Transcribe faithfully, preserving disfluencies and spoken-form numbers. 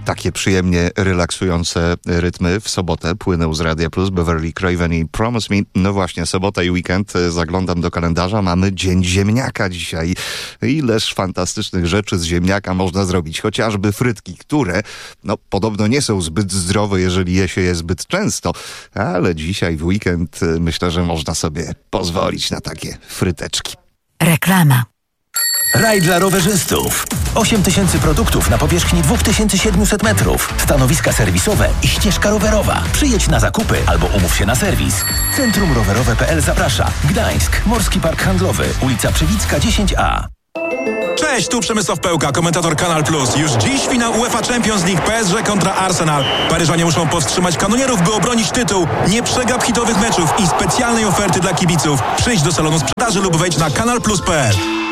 takie przyjemnie relaksujące rytmy. W sobotę płynął z Radia Plus Beverly Craven i Promise Me. No właśnie, sobota i weekend. Zaglądam do kalendarza. Mamy Dzień Ziemniaka dzisiaj. Ileż fantastycznych rzeczy z ziemniaka można zrobić. Chociażby frytki, które no podobno nie są zbyt zdrowe, jeżeli je się je zbyt często. Ale dzisiaj w weekend myślę, że można sobie pozwolić na takie fryteczki. Reklama. Raj dla rowerzystów. osiem tysięcy produktów na powierzchni dwa tysiące siedemset metrów. Stanowiska serwisowe i ścieżka rowerowa. Przyjedź na zakupy albo umów się na serwis. Centrum Rowerowe kropka pe el zaprasza. Gdańsk, Morski Park Handlowy, ulica Przewicka dziesięć A. Cześć, tu Przemysław Pełka, komentator Kanal Plus. Już dziś finał UEFA Champions League P S G kontra Arsenal. Paryżanie muszą powstrzymać kanonierów, by obronić tytuł. Nie przegap hitowych meczów i specjalnej oferty dla kibiców. Przyjdź do salonu sprzedaży lub wejdź na kanal plus kropka pe el.